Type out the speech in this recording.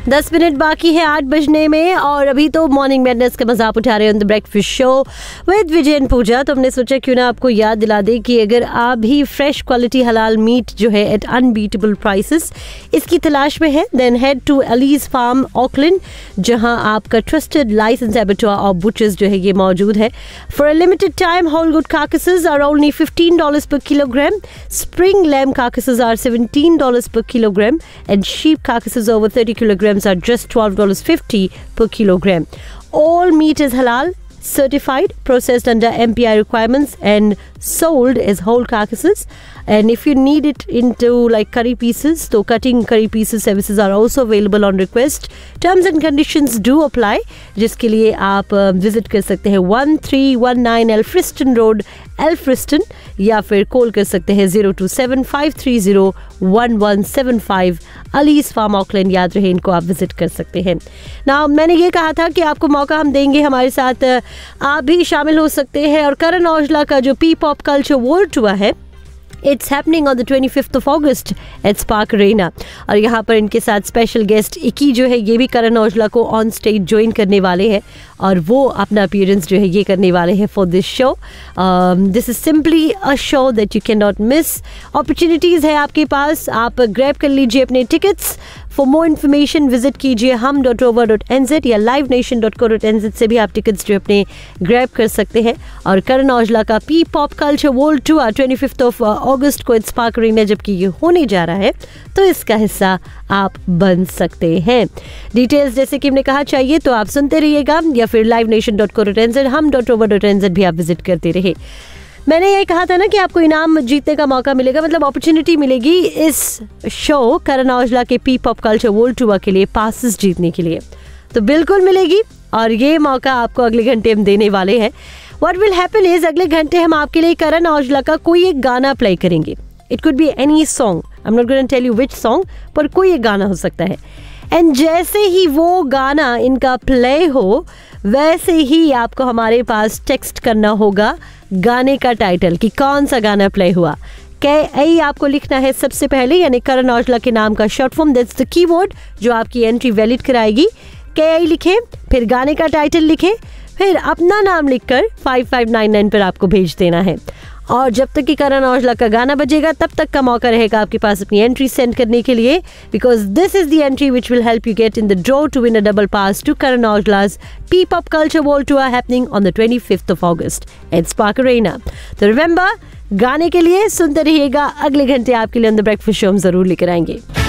10 minute बाकी है 8 बजने में और अभी तो मॉर्निंग मैडनेस का मजा आप उठा रहे हैं on the breakfast show with Vijay and पूजा। तो हमने सोचा क्यों ना आपको याद दिला दे कि अगर आप भी फ्रेश क्वालिटी हलाल मीट जो है एट अनबीटेबल प्राइसेस इसकी तलाश में है, then head to allies farm Auckland, जहां आपका ट्रस्टेड लाइसेंस एबेटोर और बुचर्स जो है ये मौजूद है। For a limited time whole good carcasses are only $15 per kilogram, spring lamb carcasses are $17 per kilogram, and sheep carcasses over 30 kilograms are just $12.50 per kilogram. All meat is halal, certified, processed under MPI requirements, and sold as whole carcasses. And if you need it into like curry pieces, so cutting curry pieces services are also available on request. Terms and conditions do apply, जिसके लिए आप visit कर सकते हैं 1319 Elphiston Road, Elphiston, या फिर call कर सकते हैं 027-530-1175 अलीज फार्म ऑकलैंड। याद रहे इनको आप विजिट कर सकते हैं ना। मैंने ये कहा था कि आपको मौका हम देंगे, हमारे साथ आप भी शामिल हो सकते हैं। और करण औजला का जो P pop culture world tour है, it's happening on the 25th of August eight spark Arena. और यहाँ पर इनके साथ स्पेशल गेस्ट इकी जो है ये भी करण औजला को ऑन स्टेज ज्वाइन करने वाले हैं और वो अपना अपीयरेंस जो है ये करने वाले हैं for this show. This is simply a show that you can not miss. Opportunities है आपके पास, आप ग्रैब कर लीजिए अपने tickets. For more information visit कीजिए hum.over.nz या livenation.co.nz से भी आप टिकट्स जो अपने ग्रैब कर सकते हैं। और करण औजला का P pop culture world tour 25th of August को स्पार्क अरेना जबकि ये होने जा रहा है तो इसका हिस्सा आप बन सकते हैं। डिटेल्स जैसे कि हमने कहा चाहिए तो आप सुनते रहिएगा या फिर livenation.co.nz hum.over.nz भी आप विजिट करते रहे। मैंने ये कहा था ना कि आपको इनाम जीतने का मौका मिलेगा, मतलब अपॉर्चुनिटी मिलेगी इस शो करण औजला के P pop culture world tour के लिए पासेस जीतने के लिए, तो बिल्कुल मिलेगी। और ये मौका आपको अगले घंटे हम देने वाले हैं। व्हाट विल हैपन इज अगले घंटे हम आपके लिए करण औजला का कोई एक गाना प्ले करेंगे। It could be any song, I am not going to tell you which song, पर कोई एक गाना हो सकता है। एंड जैसे ही वो गाना इनका प्ले हो वैसे ही आपको हमारे पास टेक्स्ट करना होगा गाने का टाइटल कि कौन सा गाना प्ले हुआ। KA आपको लिखना है सबसे पहले, यानी करण औजला के नाम का short form, that's the keyword जो आपकी एंट्री वैलिड कराएगी। KA लिखें, फिर गाने का टाइटल लिखें, फिर अपना नाम लिखकर 5599 पर आपको भेज देना है। और जब तक कि करण औजला का गाना बजेगा तब तक का मौका रहेगा आपके पास अपनी एंट्री सेंड करने के लिए, because this is the entry which will help you get in the draw two win a double pass to Karan औजला's P pop culture world tour happening on the 25th of August eight spark Arena. तो remember, गाने के लिए सुनते रहिएगा, अगले घंटे आपके लिए ऑन द ब्रेकफास्ट शो हम जरूर लेकर आएंगे।